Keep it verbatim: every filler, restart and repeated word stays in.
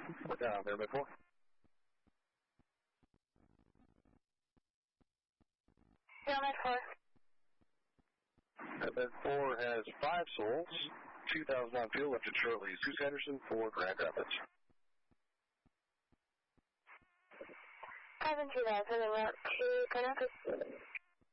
Uh, Pyramid four. Pyramid four. Pyramid four has five souls, two thousand on fuel, left at Shirley. Zeus Anderson for Grand Rapids. five and two thousand, and route to Grand Rapids.